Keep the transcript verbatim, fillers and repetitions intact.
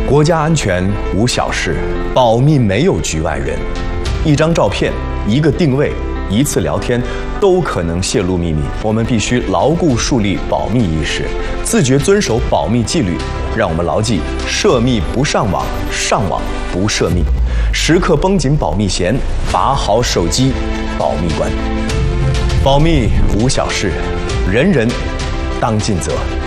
国家安全无小事，保密没有局外人。一张照片，一个定位，一次聊天，都可能泄露秘密。我们必须牢固树立保密意识，自觉遵守保密纪律。让我们牢记：涉密不上网，上网不涉密。时刻绷紧保密弦，把好手机保密关。保密无小事，人人当尽责。